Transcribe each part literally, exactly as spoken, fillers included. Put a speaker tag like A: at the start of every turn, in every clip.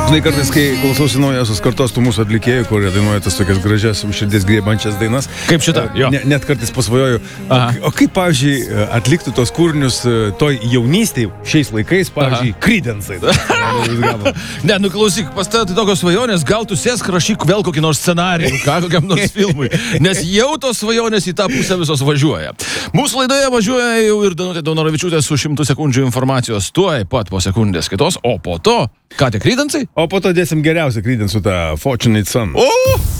A: Žinai, kartais, kai klausausi naujausios kartos tų mūsų atlikėjų, kurie dainuoja tas tokias gražias, širdies griebančias dainas.
B: Kaip šita? Jo.
A: Ne, net kartais pasvajoju. O, o kaip, pavyzdžiui, atliktų tos kūrinius toj jaunystėje, šiais laikais, pavyzdžiui, Creedence.
B: Ne, nu klausyk, pas tave tai tokios svajonės, gal tu sėsk rašyk vėl kokį nors scenarijų, ką kokiam nors filmui, nes jau tos svajonės į tą pusę visos važiuoja. Mūsų laidoje važiuoja jau ir Danutė Daunoravičiūtė su šimtų sekundžių informacijos tuoj pat po sekundės kitos, o po to, ką tik Creedence?
A: O po to dėsim geriausią Creedence su tą Fortunate Son.
B: O!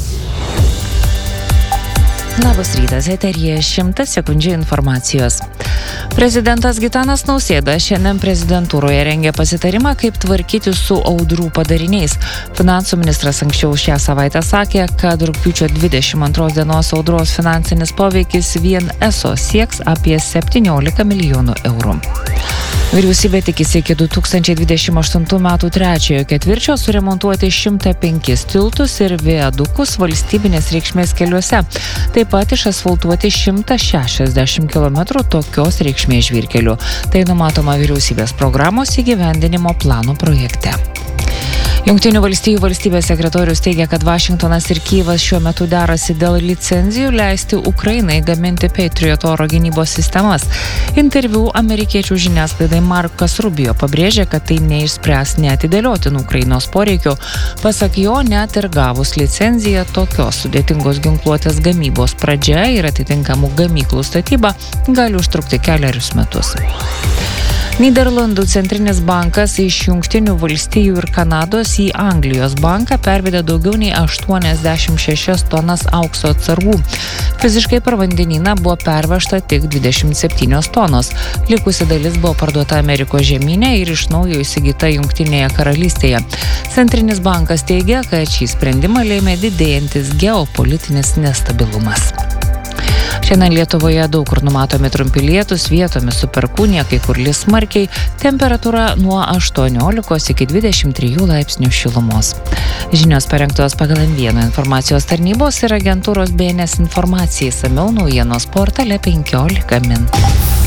C: Labas rytas, eteryje šimtas sekundžių informacijos. Prezidentas Gitanas Nausėda šiandien prezidentūroje rengia pasitarimą, kaip tvarkyti su audrų padariniais. Finansų ministras anksčiau šią savaitę sakė, kad rugpjūčio dvidešimt antros dienos audros finansinis poveikis vien eso sieks apie septyniolika milijonų eurų. Vyriausybė tikisi iki du tūkstančiai dvidešimt aštuntų metų trečiojo ketvirčio suremontuoti šimtą penkis tiltus ir viadukus valstybinės reikšmės keliuose. Taip pat išasfaltuoti šimtą šešiasdešimt kilometrų tokios reikšmės žvyrkelių. Tai numatoma vyriausybės programos įgyvendinimo plano projekte. Jungtinių valstijų valstybės sekretorius teigia, kad Vašingtonas ir Kyjivas šiuo metu derasi dėl licenzijų leisti Ukrainai gaminti Patriot oro gynybos sistemas. Interviu amerikiečių žiniasklaidai Markas Rubio pabrėžė, kad tai neišspręs neatidėliotinų Ukrainos poreikių. Pasak jo, net ir gavus licenciją, tokios sudėtingos ginkluotės gamybos pradžia ir atitinkamų gamyklų statyba gali užtrukti keliarius metus. Nyderlandų centrinis bankas iš Jungtinių valstijų ir Kanados į Anglijos banką pervedė daugiau nei aštuoniasdešimt šešias tonas aukso atsargų. Fiziškai per vandenyną buvo pervežta tik dvidešimt septynios tonos. Likusi dalis buvo parduota Amerikos žemyne ir iš naujo įsigyta Jungtinėje karalystėje. Centrinis bankas teigia, kad šį sprendimą lėmė didėjantis geopolitinis nestabilumas. Šiandien Lietuvoje daug kur numatomi trumpi lietūs, vietomis su perkūnija, kai kur lis smarkiai, temperatūra nuo aštuoniolikos iki dvidešimt trijų laipsnių šilumos. Žinios parengtos pagal M vienas informacijos tarnybos ir agentūros B N S informacijai, išsamiau naujienos portale penkiolika min.